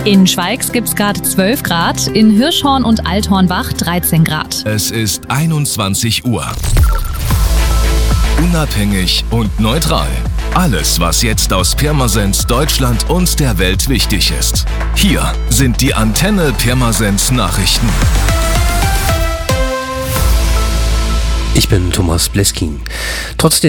In Schweig's gibt's gerade 12 Grad, in Hirschhorn und Althornbach 13 Grad. Es ist 21 Uhr. Unabhängig und neutral. Alles, was jetzt aus Pirmasens, Deutschland und der Welt wichtig ist. Hier sind die Antenne Pirmasens Nachrichten. Ich bin Thomas Bleskin. Trotz